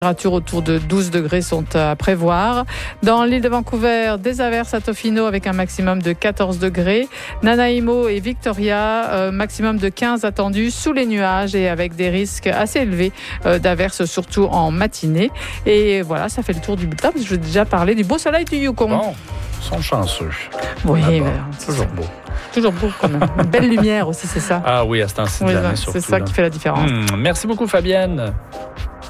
Températures autour de 12 degrés sont à prévoir. Dans l'île de Vancouver, des averses à Tofino avec un maximum de 14 degrés. Nanaimo et Victoria, maximum de 15 attendus sous les nuages et avec des risques assez élevés d'averses, surtout en matinée. Et voilà, ça fait le tour du bulletin parce que je vous ai déjà parlé du beau soleil du Yukon. Bon, ils sont chanceux. Oui, mais toujours beau. Toujours beau quand même. Une belle lumière aussi, c'est ça. Ah oui, à ce temps-ci de l'année surtout. C'est ça qui fait la différence. Merci beaucoup Fabienne.